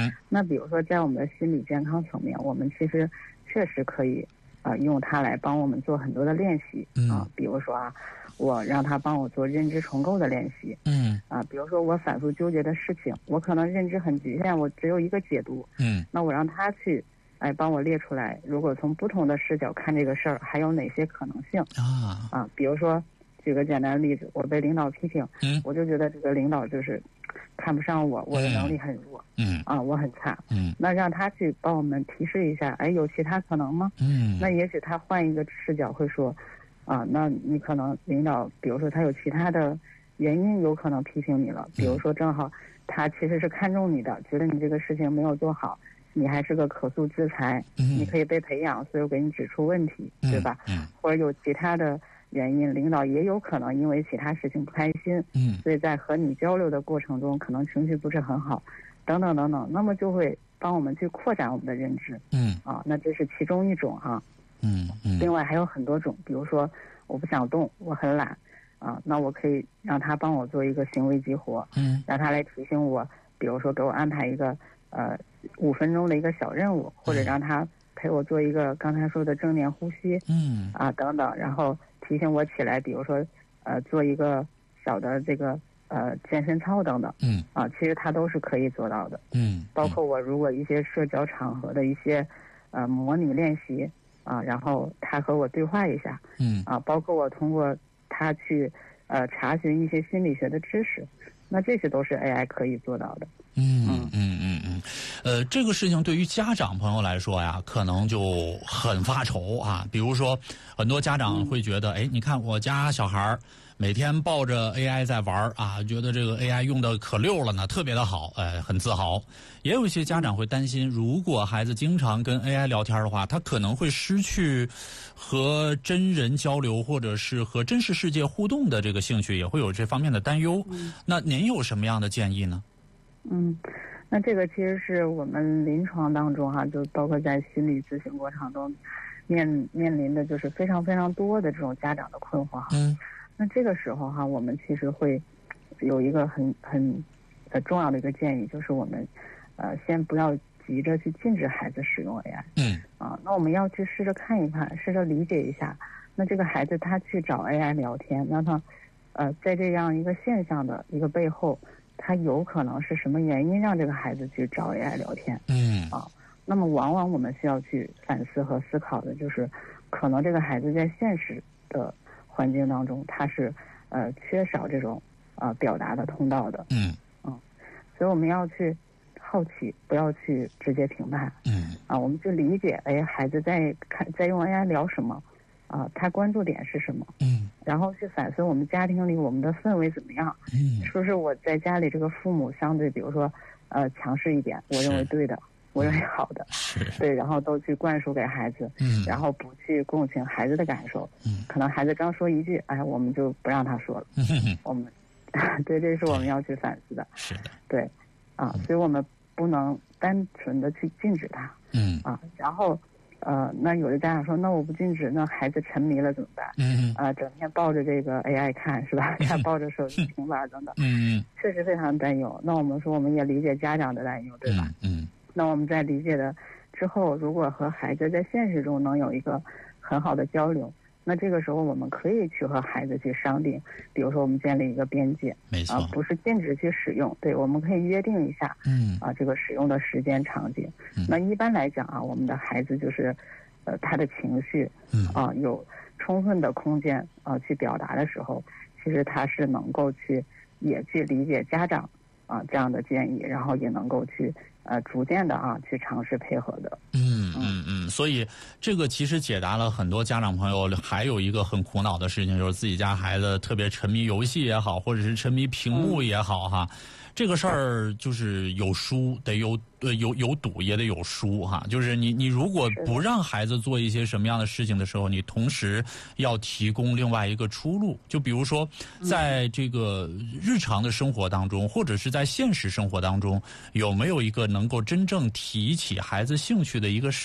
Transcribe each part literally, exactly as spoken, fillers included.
嗯， 那比如说在我们的心理健康层面，我们其实确实可以啊、呃、用它来帮我们做很多的练习啊、呃，比如说啊，我让他帮我做认知重构的练习。 嗯啊，比如说我反复纠结的事情，我可能认知很局限，我只有一个解读。 嗯， 那我让他去，哎，帮我列出来，如果从不同的视角看这个事儿，还有哪些可能性啊啊？比如说，举个简单的例子，我被领导批评， 嗯， 我就觉得这个领导就是看不上我，我的能力很弱， 嗯啊，我很差， 嗯， 那让他去帮我们提示一下，哎，有其他可能吗？ 嗯， 那也许他换一个视角会说，啊，那你可能领导，比如说他有其他的原因有可能批评你了，比如说正好他其实是看重你的，觉得你这个事情没有做好，你还是个可塑之才， 嗯， 你可以被培养，所以我给你指出问题，对吧？ 嗯， 或者有其他的原因，领导也有可能因为其他事情不开心， 嗯， 所以在和你交流的过程中，可能情绪不是很好，等等等等，那么就会帮我们去扩展我们的认知， 嗯， 啊，那这是其中一种哈、啊， 嗯嗯， 另外还有很多种，比如说我不想动，我很懒。啊，那我可以让他帮我做一个行为激活， 嗯， 让他来提醒我，比如说给我安排一个呃五分钟的一个小任务，或者让他陪我做一个刚才说的正念呼吸， 嗯啊等等，然后提醒我起来，比如说呃做一个小的这个呃健身操等等， 嗯啊，其实他都是可以做到的， 嗯， 包括我如果一些社交场合的一些呃模拟练习啊，然后他和我对话一下， 嗯啊，包括我通过他去呃查询一些心理学的知识，那这些都是 A I 可以做到的。 嗯嗯嗯嗯，呃，这个事情对于家长朋友来说呀，可能就很发愁啊。比如说，很多家长会觉得，哎，你看我家小孩每天抱着 A I 在玩啊，觉得这个 A I 用的可溜了呢，特别的好，哎，很自豪。也有一些家长会担心，如果孩子经常跟 A I 聊天的话，他可能会失去和真人交流或者是和真实世界互动的这个兴趣，也会有这方面的担忧。 嗯、 那您有什么样的建议呢？ 嗯，那这个其实是我们临床当中哈，就包括在心理咨询过程中面面临的就是非常非常多的这种家长的困惑哈。 嗯， 那这个时候哈，我们其实会有一个很很呃重要的一个建议，就是我们呃先不要急着去禁止孩子使用 A I。 嗯， 啊，那我们要去试着看一看，试着理解一下，那这个孩子他去找 A I 聊天，那他呃在这样一个现象的一个背后，他有可能是什么原因让这个孩子去找 A I 聊天？ 嗯啊，那么往往我们需要去反思和思考的就是，可能这个孩子在现实的环境当中，他是呃缺少这种呃表达的通道的。 嗯嗯，所以我们要去好奇，不要去直接评判。 嗯啊，我们去理解，哎，孩子在看在用 A I 聊什么？啊，他关注点是什么？ 嗯， 然后去反思我们家庭里我们的氛围怎么样？ 嗯， 是不是我在家里这个父母相对，比如说，呃，强势一点，我认为对的，我认为好的， 是对，然后都去灌输给孩子， 嗯， 然后不去共情孩子的感受， 嗯， 可能孩子刚说一句，哎，我们就不让他说了， 嗯， 我们，对，这是我们要去反思的， 是的， 对，啊，所以我们不能单纯的去禁止他， 嗯， 啊，然后。呃，那有的家长说，那我不禁止，那孩子沉迷了怎么办？ 嗯啊、呃，整天抱着这个 A I 看是吧？看抱着手机、平板等等， 嗯， 确实非常担忧。那我们说，我们也理解家长的担忧，对吧？ 嗯，嗯那我们在理解的之后，如果和孩子在现实中能有一个很好的交流，那这个时候我们可以去和孩子去商定，比如说我们建立一个边界， 没错， 啊，不是禁止去使用，对，我们可以约定一下， 嗯， 啊，这个使用的时间场景。 嗯、 那一般来讲啊，我们的孩子就是，呃，他的情绪， 嗯， 啊，有充分的空间啊去表达的时候，其实他是能够去也去理解家长啊这样的建议，然后也能够去呃逐渐的啊去尝试配合的。 嗯嗯嗯，所以这个其实解答了很多家长朋友还有一个很苦恼的事情，就是自己家孩子特别沉迷游戏也好，或者是沉迷屏幕也好哈。嗯，这个事儿就是有输得有呃有有赌也得有输哈，就是你你如果不让孩子做一些什么样的事情的时候，你同时要提供另外一个出路。就比如说在这个日常的生活当中，或者是在现实生活当中，有没有一个能够真正提起孩子兴趣的一个事情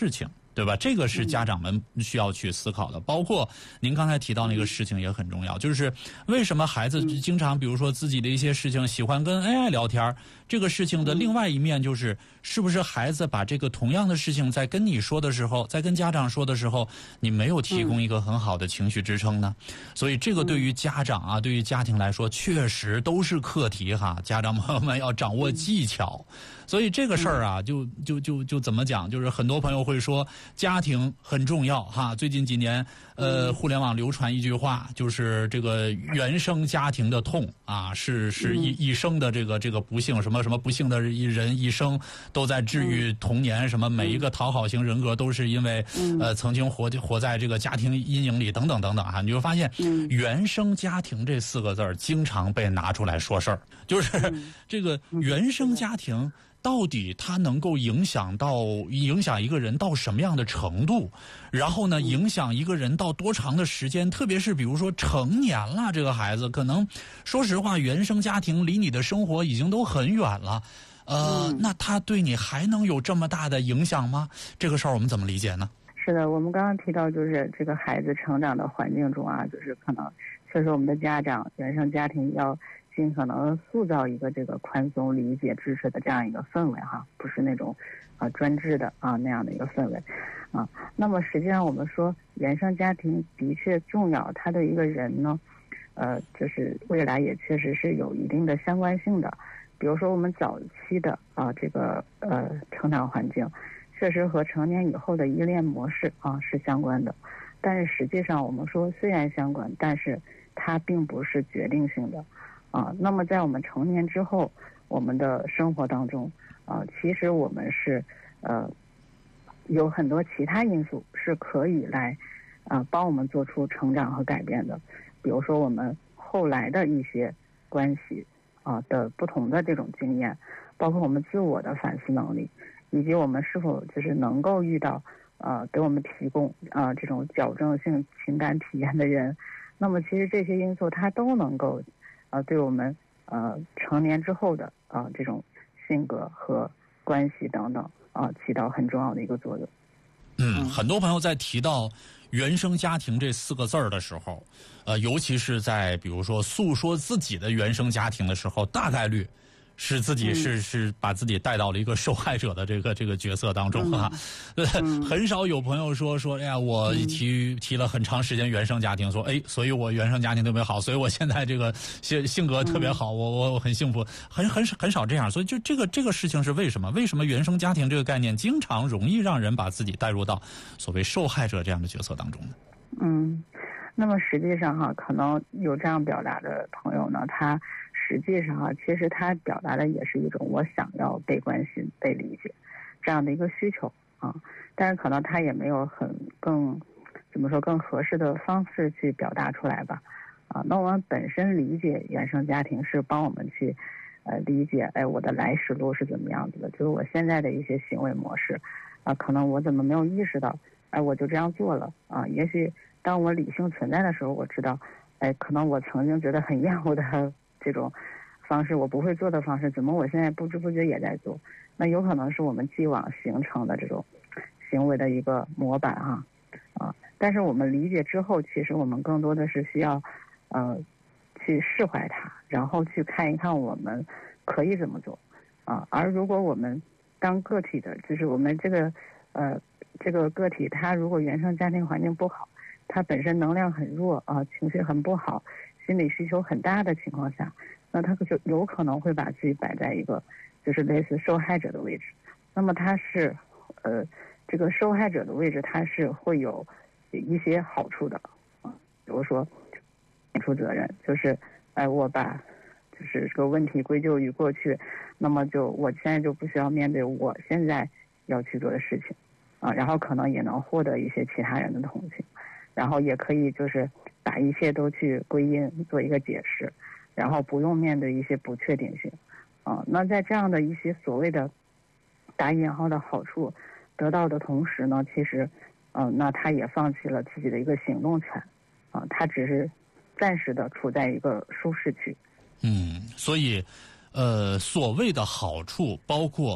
对吧？这个是家长们需要去思考的。包括您刚才提到那个事情也很重要，就是为什么孩子经常比如说自己的一些事情喜欢跟 A I 聊天，这个事情的另外一面就是是不是孩子把这个同样的事情在跟你说的时候，在跟家长说的时候，你没有提供一个很好的情绪支撑呢？所以这个对于家长啊，对于家庭来说确实都是课题哈，家长朋友们要掌握技巧。所以这个事儿啊，就就就就怎么讲？就是很多朋友会说家庭很重要哈。最近几年，呃，互联网流传一句话，就是这个原生家庭的痛啊，是是一一生的这个这个不幸，什么什么不幸的人一生都在治愈童年，什么每一个讨好型人格都是因为呃曾经活活在这个家庭阴影里等等等等哈。你就发现原生家庭这四个字儿经常被拿出来说事儿，就是这个原生家庭。到底它能够影响到影响一个人到什么样的程度？然后呢，影响一个人到多长的时间？特别是比如说成年了，这个孩子可能，说实话，原生家庭离你的生活已经都很远了，呃，嗯、那他对你还能有这么大的影响吗？这个事儿我们怎么理解呢？ 是的，我们刚刚提到，就是这个孩子成长的环境中啊，就是可能确实我们的家长原生家庭要尽可能塑造一个这个宽松、理解、支持的这样一个氛围哈，不是那种啊、呃、专制的啊那样的一个氛围啊。那么实际上我们说原生家庭的确重要，他对一个人呢，呃，就是未来也确实是有一定的相关性的。比如说我们早期的啊这个呃成长环境，确实和成年以后的依恋模式啊是相关的，但是实际上我们说虽然相关，但是它并不是决定性的。啊，那么在我们成年之后，我们的生活当中，啊，其实我们是呃有很多其他因素是可以来啊帮我们做出成长和改变的。比如说我们后来的一些关系啊的不同的这种经验，包括我们自我的反思能力，以及我们是否就是能够遇到啊给我们提供啊这种矫正性情感体验的人。那么其实这些因素它都能够。啊，对我们呃成年之后的啊这种性格和关系等等啊，起到很重要的一个作用。 嗯，很多朋友在提到原生家庭这四个字儿的时候，呃，尤其是在比如说诉说自己的原生家庭的时候，大概率是自己是、嗯、是把自己带到了一个受害者的这个这个角色当中啊。嗯嗯、很少有朋友说说，哎呀，我提、嗯、提了很长时间原生家庭，说哎，所以我原生家庭特别好，所以我现在这个性性格特别好，嗯、我我很幸福，很很很少这样。所以就这个这个事情是为什么？为什么原生家庭这个概念经常容易让人把自己带入到所谓受害者这样的角色当中呢？ 嗯，那么实际上哈，可能有这样表达的朋友呢，他。实际上啊，其实他表达的也是一种我想要被关心、被理解这样的一个需求啊，但是可能他也没有很更怎么说更合适的方式去表达出来吧啊。那我们本身理解原生家庭是帮我们去呃理解，哎，我的来时路是怎么样子的，就是我现在的一些行为模式啊，可能我怎么没有意识到，哎，我就这样做了啊。也许当我理性存在的时候，我知道，哎，可能我曾经觉得很厌恶的。这种方式我不会做的方式，怎么我现在不知不觉也在做？那有可能是我们既往形成的这种行为的一个模板哈啊。但是我们理解之后，其实我们更多的是需要呃去释怀它，然后去看一看我们可以怎么做啊。而如果我们当个体的，就是我们这个呃这个个体，他如果原生家庭环境不好，他本身能量很弱啊，情绪很不好。心理需求很大的情况下，那他就有可能会把自己摆在一个就是类似受害者的位置。那么他是呃这个受害者的位置，他是会有一些好处的啊，比如说免除责任，就是哎我把就是这个问题归咎于过去，那么就我现在就不需要面对我现在要去做的事情啊，然后可能也能获得一些其他人的同情，然后也可以就是把一切都去归因做一个解释，然后不用面对一些不确定性啊。那在这样的一些所谓的打引号的好处得到的同时呢，其实嗯、呃，那他也放弃了自己的一个行动权啊，他只是暂时的处在一个舒适区。 嗯，所以呃，所谓的好处包括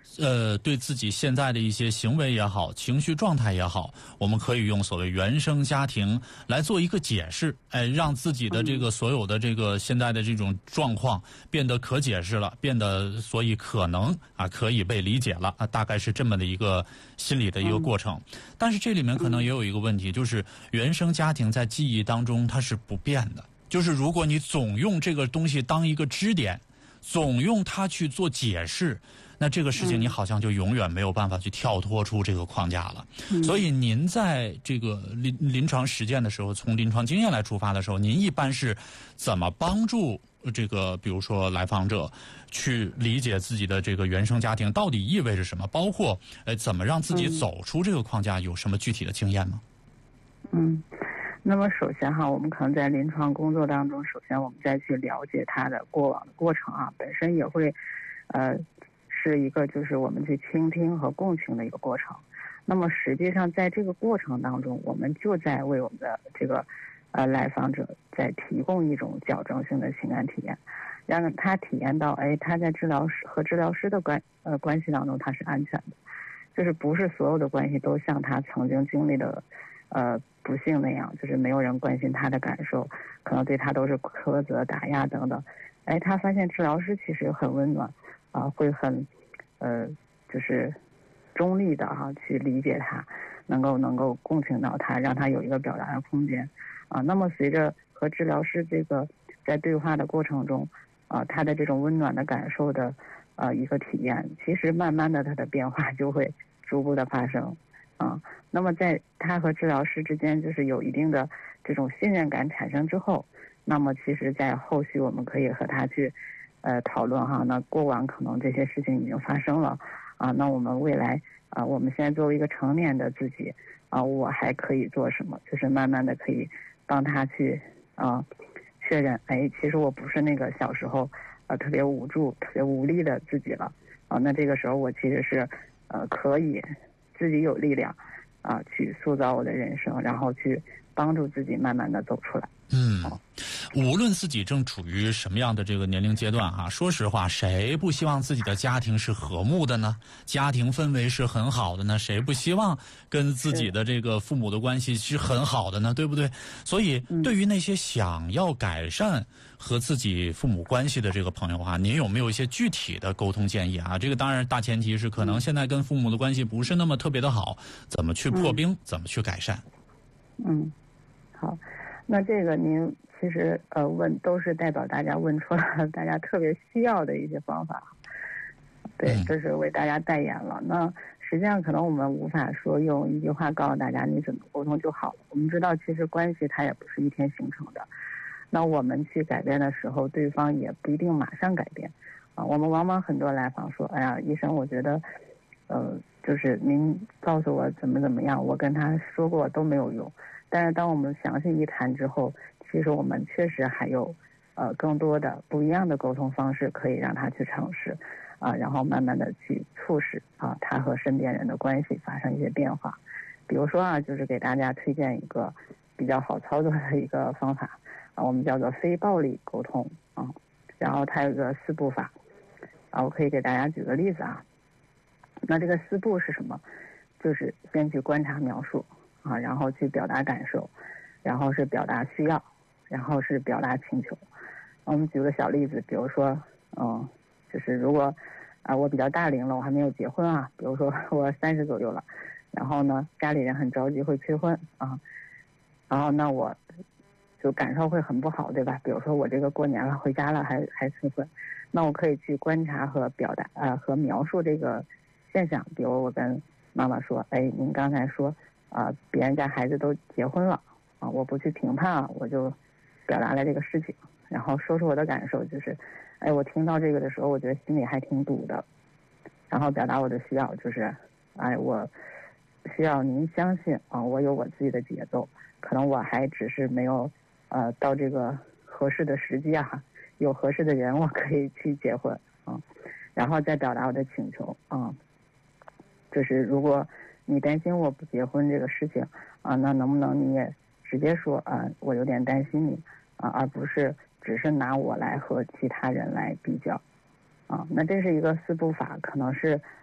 呃，对自己现在的一些行为也好，情绪状态也好，我们可以用所谓原生家庭来做一个解释，哎，让自己的这个所有的这个现在的这种状况变得可解释了，变得所以可能啊可以被理解了啊，大概是这么的一个心理的一个过程。但是这里面可能也有一个问题，就是原生家庭在记忆当中它是不变的，就是如果你总用这个东西当一个支点，总用它去做解释，那这个事情你好像就永远没有办法去跳脱出这个框架了。嗯、所以您在这个临临床实践的时候，从临床经验来出发的时候，您一般是怎么帮助这个比如说来访者去理解自己的这个原生家庭到底意味着什么，包括呃怎么让自己走出这个框架，有什么具体的经验吗？ 嗯，那么首先哈，我们可能在临床工作当中，首先我们再去了解他的过往的过程啊，本身也会呃是一个就是我们去倾听和共情的一个过程。那么实际上在这个过程当中，我们就在为我们的这个呃来访者在提供一种矫正性的情感体验，让他体验到，哎，他在治疗师和治疗师的关呃关系当中他是安全的，就是不是所有的关系都像他曾经经历的呃不幸那样，就是没有人关心他的感受，可能对他都是苛责、打压等等。哎，他发现治疗师其实很温暖啊、呃，会很呃就是中立的哈、啊、去理解他，能够能够共情到他，让他有一个表达的空间啊。那么随着和治疗师这个在对话的过程中啊，他的这种温暖的感受的呃一个体验，其实慢慢的他的变化就会逐步的发生啊。那么在他和治疗师之间就是有一定的这种信任感产生之后，那么其实在后续我们可以和他去呃讨论哈，那过往可能这些事情已经发生了啊，那我们未来啊，我们现在作为一个成年的自己啊，我还可以做什么？就是慢慢的可以帮他去啊确认，哎，其实我不是那个小时候呃特别无助、特别无力的自己了啊，那这个时候我其实是呃可以自己有力量啊，去塑造我的人生，然后去帮助自己慢慢的走出来。 嗯，无论自己正处于什么样的这个年龄阶段哈、啊，说实话，谁不希望自己的家庭是和睦的呢？家庭氛围是很好的呢？谁不希望跟自己的这个父母的关系是很好的呢？对不对？所以，对于那些想要改善和自己父母关系的这个朋友啊，您有没有一些具体的沟通建议啊？这个当然大前提是可能现在跟父母的关系不是那么特别的好，怎么去破冰，嗯、怎么去改善？ 嗯，好。那这个您其实呃问都是代表大家问出了大家特别需要的一些方法，对，这是为大家代言了。那实际上可能我们无法说用一句话告诉大家你怎么沟通就好了。我们知道其实关系它也不是一天形成的，那我们去改变的时候，对方也不一定马上改变啊。我们往往很多来访说，哎呀，医生，我觉得呃就是您告诉我怎么怎么样，我跟他说过都没有用。但是当我们详细一谈之后，其实我们确实还有呃更多的不一样的沟通方式可以让他去尝试啊，然后慢慢的去促使啊他和身边人的关系发生一些变化。比如说啊，就是给大家推荐一个比较好操作的一个方法啊，我们叫做非暴力沟通啊，然后它有个四步法啊，我可以给大家举个例子啊。那这个四步是什么？就是先去观察描述啊，然后去表达感受，然后是表达需要，然后是表达请求。我们举个小例子，比如说，嗯，就是如果啊我比较大龄了，我还没有结婚啊，比如说我三十左右了，然后呢家里人很着急会催婚啊，然后那我就感受会很不好，对吧？比如说我这个过年了回家了还还催婚，那我可以去观察和表达啊、呃、和描述这个现象。比如我跟妈妈说，哎，您刚才说啊、呃、别人家孩子都结婚了啊，我不去评判啊，我就表达了这个事情，然后说出我的感受，就是哎我听到这个的时候我觉得心里还挺堵的，然后表达我的需要，就是哎我需要您相信啊，我有我自己的节奏，可能我还只是没有呃到这个合适的时机啊，有合适的人我可以去结婚啊，然后再表达我的请求啊，就是如果你担心我不结婚这个事情啊，那能不能你也直接说啊，我有点担心你啊，而不是只是拿我来和其他人来比较啊。那这是一个四步法，可能是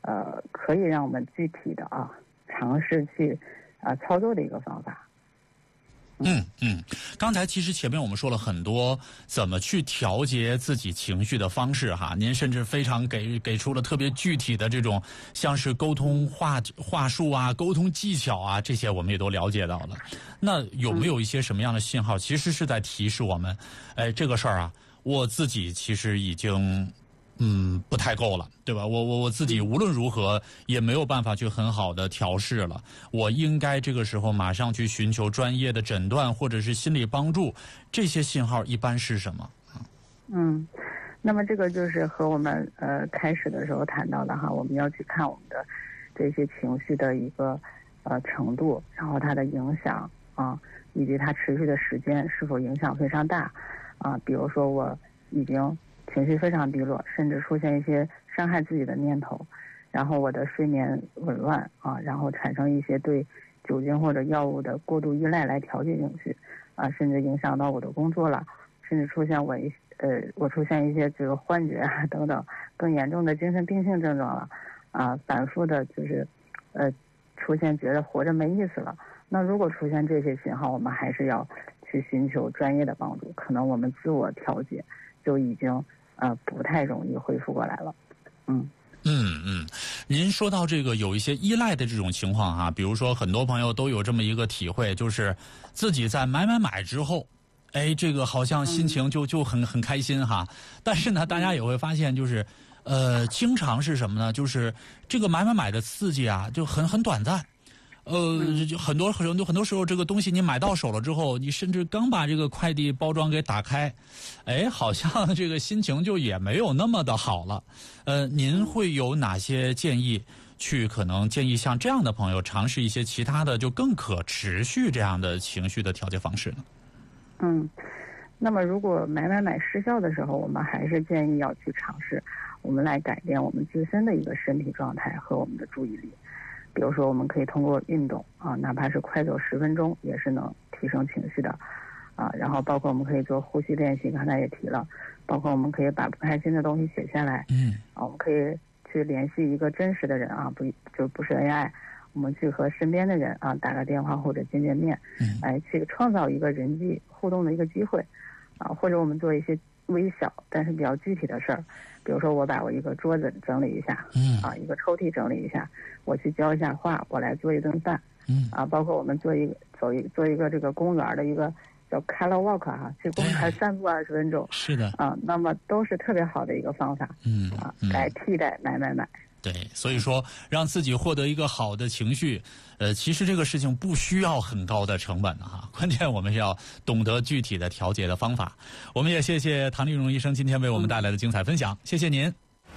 呃可以让我们具体的啊尝试去啊、呃、操作的一个方法。 嗯嗯，刚才其实前面我们说了很多怎么去调节自己情绪的方式哈，您甚至非常给给出了特别具体的这种像是沟通话话术啊、沟通技巧啊，这些我们也都了解到了。那有没有一些什么样的信号，其实是在提示我们，哎，这个事儿啊，我自己其实已经嗯不太够了，对吧？我我我自己无论如何也没有办法去很好的调试了，我应该这个时候马上去寻求专业的诊断或者是心理帮助，这些信号一般是什么？ 嗯，那么这个就是和我们呃开始的时候谈到的哈，我们要去看我们的这些情绪的一个呃程度，然后它的影响啊，以及它持续的时间是否影响非常大啊。比如说我已经情绪非常低落，甚至出现一些伤害自己的念头，然后我的睡眠紊乱啊，然后产生一些对酒精或者药物的过度依赖来调节情绪啊，甚至影响到我的工作了，甚至出现我一呃我出现一些这个幻觉啊等等更严重的精神病性症状了啊，反复的就是呃出现觉得活着没意思了。那如果出现这些信号，我们还是要去寻求专业的帮助，可能我们自我调节就已经呃不太容易恢复过来了。嗯嗯嗯，您说到这个有一些依赖的这种情况哈、啊，比如说很多朋友都有这么一个体会，就是自己在买买买之后，哎，这个好像心情就就很很开心哈。但是呢，大家也会发现，就是呃，经常是什么呢？就是这个买买买的刺激啊，就很很短暂。呃，就很多很多很多时候，这个东西你买到手了之后，你甚至刚把这个快递包装给打开，哎，好像这个心情就也没有那么的好了。呃，您会有哪些建议？去可能建议像这样的朋友尝试一些其他的就更可持续这样的情绪的调节方式呢？ 嗯，那么如果买买买失效的时候，我们还是建议要去尝试，我们来改变我们自身的一个身体状态和我们的注意力。比如说我们可以通过运动啊，哪怕是快走十分钟也是能提升情绪的啊。然后包括我们可以做呼吸练习，刚才也提了，包括我们可以把不开心的东西写下来， 嗯， 啊，我们可以去联系一个真实的人啊，不就不是 A I， 我们去和身边的人啊打个电话或者见见面， 嗯， 来去创造一个人际互动的一个机会啊，或者我们做一些微小但是比较具体的事儿，比如说我把我一个桌子整理一下， 嗯啊，一个抽屉整理一下，我去浇一下花，我来做一顿饭， 嗯啊，包括我们做一个走一做一个这个公园的一个叫 color walk 哈、啊，去公园散步二十分钟， 是的， 啊，那么都是特别好的一个方法， 嗯啊， 嗯来替代买买买。 对，所以说让自己获得一个好的情绪，呃，其实这个事情不需要很高的成本的哈，关键我们要懂得具体的调节的方法。我们也谢谢唐丽蓉医生今天为我们带来的精彩分享，谢谢您。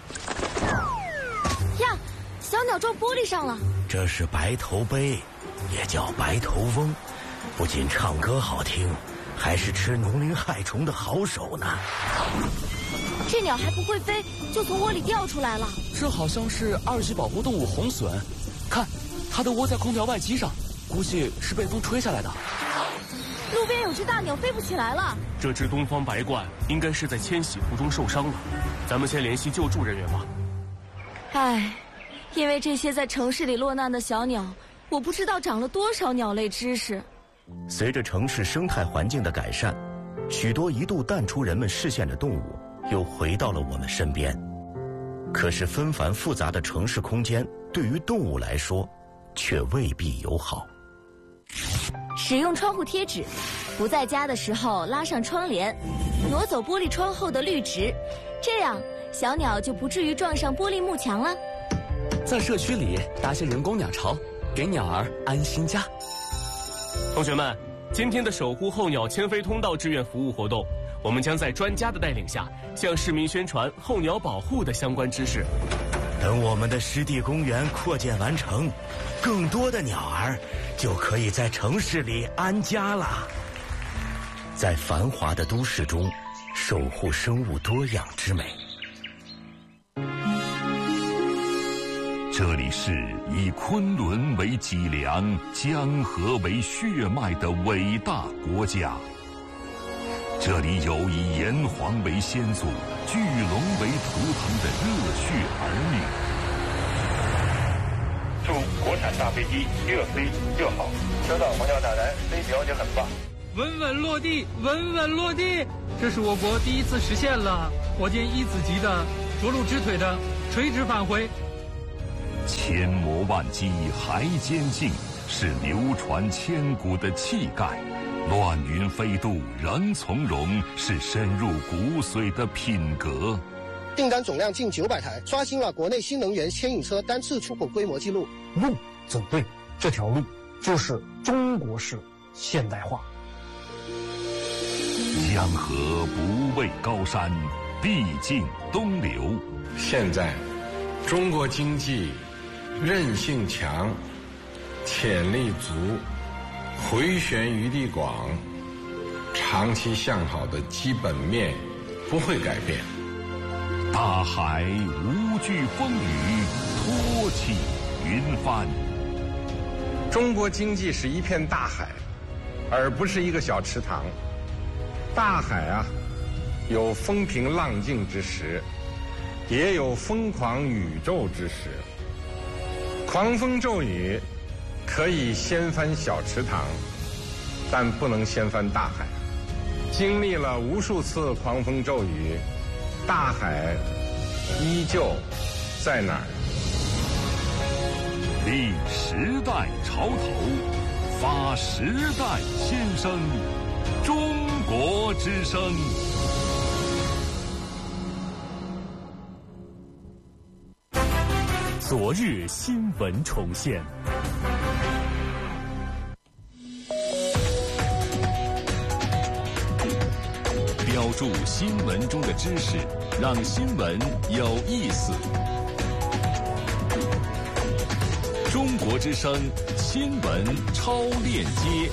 呀，小鸟撞玻璃上了。 这是白头鹎，也叫白头翁，不仅唱歌好听，还是吃农林害虫的好手呢。 这鸟还不会飞，就从窝里掉出来了。 这好像是二级保护动物红隼，看，它都窝在空调外机上，估计是被风吹下来的。 路边有只大鸟飞不起来了。 这只东方白鹳应该是在迁徙途中受伤了，咱们先联系救助人员吧。 唉，因为这些在城市里落难的小鸟，我不知道长了多少鸟类知识。 随着城市生态环境的改善，许多一度淡出人们视线的动物又回到了我们身边。可是纷繁复杂的城市空间对于动物来说却未必友好。 使用窗户贴纸，不在家的时候拉上窗帘，挪走玻璃窗后的绿植，这样小鸟就不至于撞上玻璃幕墙了。 在社区里搭些人工鸟巢，给鸟儿安心家。 同学们，今天的守护候鸟迁飞通道志愿服务活动，我们将在专家的带领下向市民宣传候鸟保护的相关知识。 等我们的湿地公园扩建完成，更多的鸟儿就可以在城市里安家了。在繁华的都市中守护生物多样之美。 这里是以昆仑为脊梁、江河为血脉的伟大国家。这里有以炎黄为先祖、巨龙为图腾的热血儿女。 产大飞机，越飞越好。收到，黄教大人，飞表姐很棒。 稳稳落地，稳稳落地，这是我国第一次实现了火箭一子级的着陆直腿的垂直返回。 千磨万击还坚劲，是流传千古的气概；乱云飞渡仍从容，是深入骨髓的品格。 订单总量近九百台，刷新了国内新能源牵引车单次出口规模纪录。 路走对，这条路就是中国式现代化。 江河不畏高山，必尽东流。 现在，中国经济韧性强，潜力足，回旋余地广，长期向好的基本面不会改变。 大海无惧风雨，托起云帆。 中国经济是一片大海，而不是一个小池塘。大海啊，有风平浪静之时，也有疯狂宇宙之时。狂风骤雨可以掀翻小池塘，但不能掀翻大海。经历了无数次狂风骤雨，大海依旧在哪儿？ 立时代潮头，发时代先声，中国之声。 昨日新闻重现。 标注新闻中的知识，让新闻有意思。中国之声新闻超链接。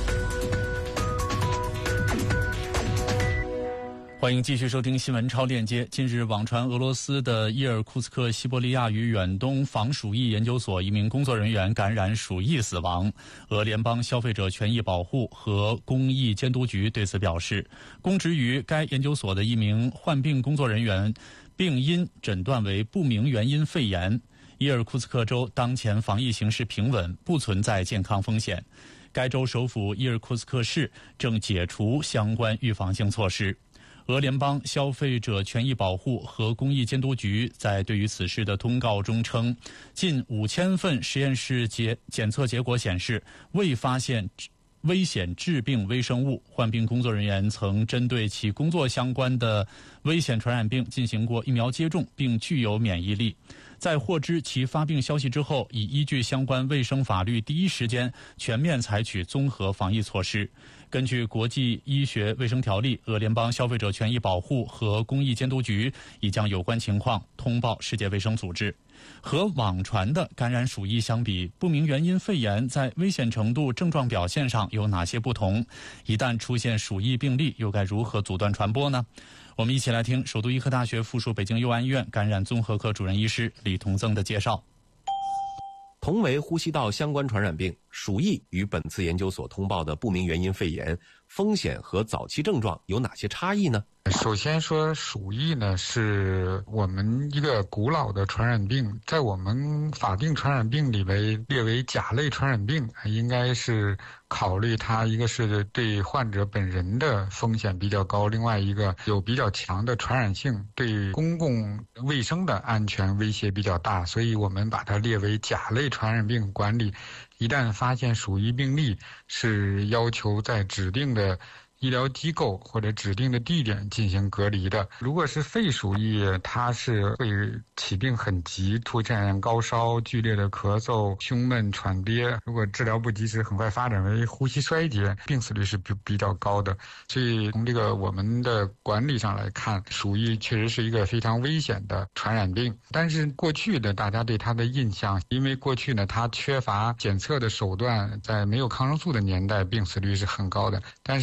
欢迎继续收听新闻超链接。近日，网传俄罗斯的伊尔库茨克西伯利亚与远东防鼠疫研究所一名工作人员感染鼠疫死亡。俄联邦消费者权益保护和公益监督局对此表示，供职于该研究所的一名患病工作人员病因诊断为不明原因肺炎。伊尔库茨克州当前防疫形势平稳，不存在健康风险。该州首府伊尔库茨克市正解除相关预防性措施。俄联邦消费者权益保护和公益监督局在对于此事的通告中称，近五千份实验室检检测结果显示，未发现危险致病微生物。患病工作人员曾针对其工作相关的危险传染病进行过疫苗接种，并具有免疫力。在获知其发病消息之后，已依据相关卫生法律第一时间全面采取综合防疫措施。根据国际医学卫生条例，俄联邦消费者权益保护和公益监督局已将有关情况通报世界卫生组织。和网传的感染鼠疫相比，不明原因肺炎在危险程度、症状表现上有哪些不同？一旦出现鼠疫病例，又该如何阻断传播呢？我们一起来听首都医科大学附属北京佑安医院感染综合科主任医师李同增的介绍。 同为呼吸道相关传染病，鼠疫与本次研究所通报的不明原因肺炎风险和早期症状有哪些差异呢？ 首先说，鼠疫呢是我们一个古老的传染病，在我们法定传染病里为列为甲类传染病，应该是考虑它一个是对患者本人的风险比较高，另外一个有比较强的传染性，对公共卫生的安全威胁比较大，所以我们把它列为甲类传染病管理。一旦发现鼠疫病例，是要求在指定的医疗机构或者指定的地点进行隔离的。如果是肺鼠疫，它是会起病很急，出现高烧、剧烈的咳嗽、胸闷、喘憋，如果治疗不及时，很快发展为呼吸衰竭，病死率是比比较高的。所以从这个我们的管理上来看，鼠疫确实是一个非常危险的传染病。但是过去的大家对它的印象，因为过去呢它缺乏检测的手段，在没有抗生素的年代，病死率是很高的。但是现代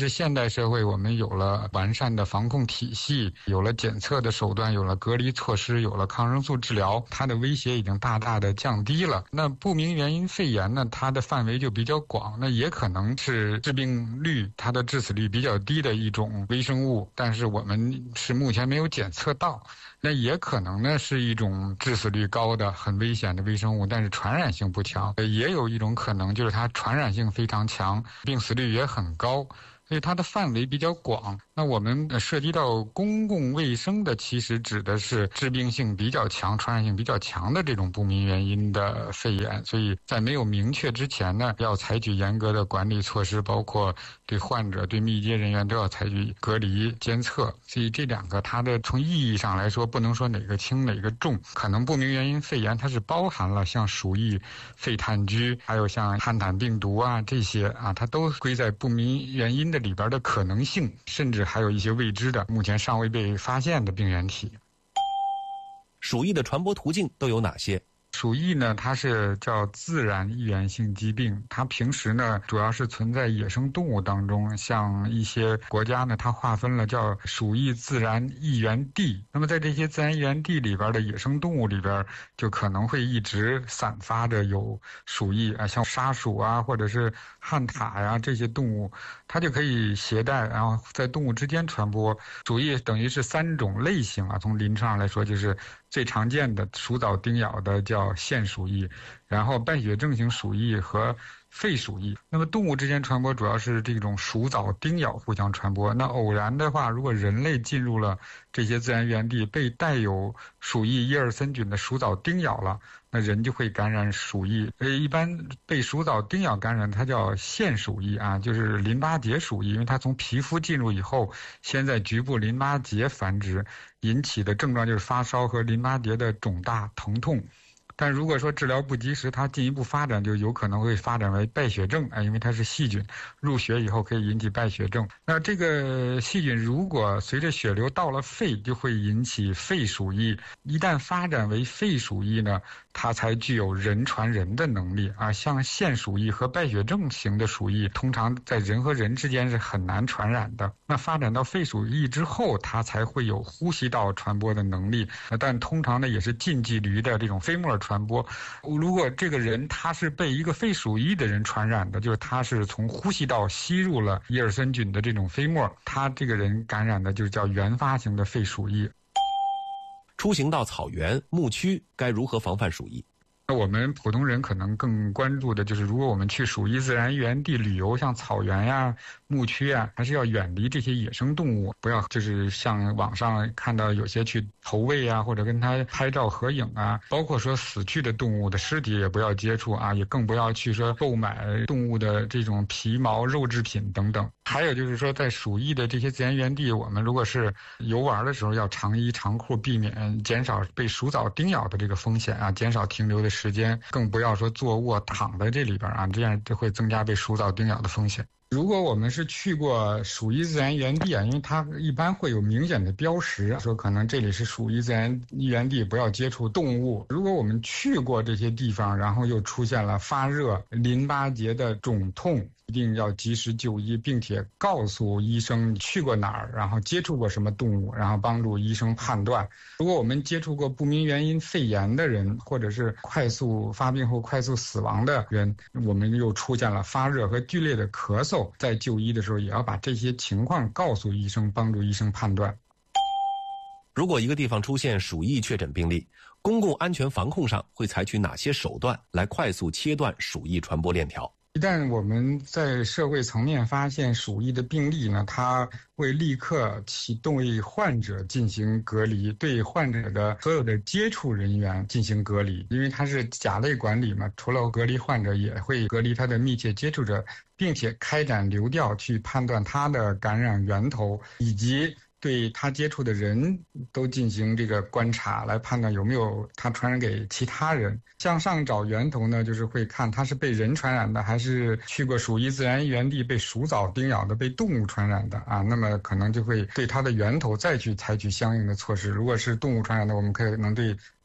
社会我们有了完善的防控体系，有了检测的手段，有了隔离措施，有了抗生素治疗，它的威胁已经大大的降低了。那不明原因肺炎呢，它的范围就比较广，那也可能是致病率它的致死率比较低的一种微生物，但是我们是目前没有检测到。那也可能呢是一种致死率高的很危险的微生物，但是传染性不强。也有一种可能就是它传染性非常强，病死率也很高，所以它的范围比较广。那我们涉及到公共卫生的，其实指的是致病性比较强、传染性比较强的这种不明原因的肺炎。所以在没有明确之前呢，要采取严格的管理措施，包括对患者、对密接人员都要采取隔离监测。所以这两个它的从意义上来说，不能说哪个轻哪个重。可能不明原因肺炎它是包含了像鼠疫、肺炭疽，还有像汉坦病毒啊这些啊，它都归在不明原因的里边的可能性，甚至还有一些未知的、目前尚未被发现的病原体。 鼠疫的传播途径都有哪些？ 鼠疫呢，它是叫自然易源性疾病，它平时呢主要是存在野生动物当中，像一些国家呢，它划分了叫鼠疫自然易源地。那么在这些自然易源地里边的野生动物里边，就可能会一直散发着有鼠疫啊，像沙鼠啊，或者是旱獭呀这些动物，它就可以携带，然后在动物之间传播。鼠疫等于是三种类型啊，从临床上来说，就是最常见的鼠藻叮咬的叫腺鼠疫，然后败血症型鼠疫和肺鼠疫。那么动物之间传播主要是这种鼠藻叮咬互相传播。那偶然的话，如果人类进入了这些自然源地，被带有鼠疫耶尔森菌的鼠藻叮咬了，那人就会感染鼠疫。呃，一般被鼠藻叮咬感染，它叫腺鼠疫啊，就是淋巴结鼠疫，因为它从皮肤进入以后，先在局部淋巴结繁殖，引起的症状就是发烧和淋巴结的肿大疼痛。但如果说治疗不及时，它进一步发展就有可能会发展为败血症啊，因为它是细菌，入血以后可以引起败血症。那这个细菌如果随着血流到了肺，就会引起肺鼠疫。一旦发展为肺鼠疫呢，它才具有人传人的能力啊。像腺鼠疫和败血症型的鼠疫，通常在人和人之间是很难传染的。那发展到肺鼠疫之后，它才会有呼吸道传播的能力，但通常呢也是近距离的这种飞沫传播。如果这个人他是被一个肺鼠疫的人传染的，就是他是从呼吸道吸入了耶尔森菌的这种飞沫，他这个人感染的就叫原发型的肺鼠疫。 出行到草原、牧区该如何防范鼠疫？ 我们普通人可能更关注的就是，如果我们去鼠疫自然源地旅游，像草原呀、牧区呀，还是要远离这些野生动物，不要就是像网上看到有些去投喂啊，或者跟它拍照合影啊，包括说死去的动物的尸体也不要接触啊，也更不要去说购买动物的这种皮毛、肉制品等等。还有就是说，在鼠疫的这些自然源地，我们如果是游玩的时候要长衣长裤，避免减少被鼠藻叮咬的这个风险啊，减少停留的时间，更不要说坐卧躺在这里边啊，这样就会增加被鼠藻叮咬的风险。如果我们是去过鼠疫自然源地啊，因为它一般会有明显的标识，说可能这里是鼠疫自然源地，不要接触动物。如果我们去过这些地方，然后又出现了发热、淋巴结的肿痛，一定要及时就医，并且告诉医生你去过哪儿，然后接触过什么动物，然后帮助医生判断。如果我们接触过不明原因肺炎的人，或者是快速发病后快速死亡的人，我们又出现了发热和剧烈的咳嗽，在就医的时候也要把这些情况告诉医生，帮助医生判断。 如果一个地方出现鼠疫确诊病例，公共安全防控上会采取哪些手段来快速切断鼠疫传播链条？ 一旦我们在社会层面发现鼠疫的病例呢，它会立刻启动为患者进行隔离，对患者的所有的接触人员进行隔离，因为它是甲类管理嘛，除了隔离患者，也会隔离他的密切接触者，并且开展流调去判断他的感染源头，以及对他接触的人都进行这个观察，来判断有没有他传染给其他人。向上找源头呢，就是会看他是被人传染的，还是去过鼠疫自然源地被鼠藻叮咬的，被动物传染的啊。那么可能就会对它的源头再去采取相应的措施。如果是动物传染的，我们可能对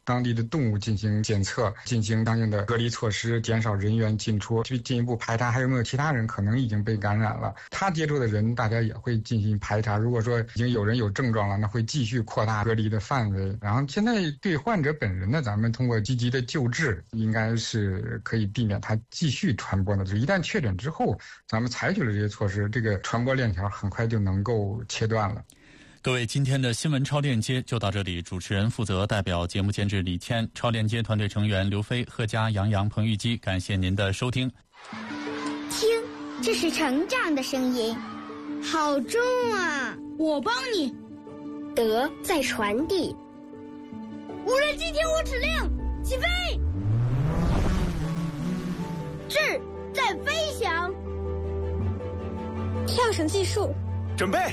当地的动物进行检测，进行相应的隔离措施，减少人员进出，去进一步排查还有没有其他人可能已经被感染了。他接触的人，大家也会进行排查。如果说已经有人有症状了，那会继续扩大隔离的范围。然后现在对患者本人呢，咱们通过积极的救治，应该是可以避免他继续传播的。就一旦确诊之后，咱们采取了这些措施，这个传播链条很快就能够切断了。 各位，今天的新闻超链接就到这里。主持人负责代表节目监制李谦，超链接团队成员刘飞、贺佳、杨洋、彭玉基，感谢您的收听。 听，这是成长的声音，好重啊！我帮你。德在传递。无人机听我指令，起飞。智在飞翔。跳绳技术， 准备。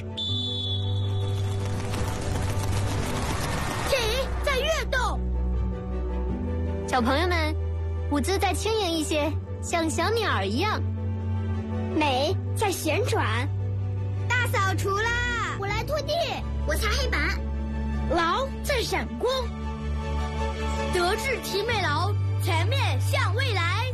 体在跃动。 小朋友们，舞姿再轻盈一些，像小鸟儿一样。 美在旋转。大扫除啦！我来拖地，我擦黑板。劳在闪光。德智体美劳，全面向未来。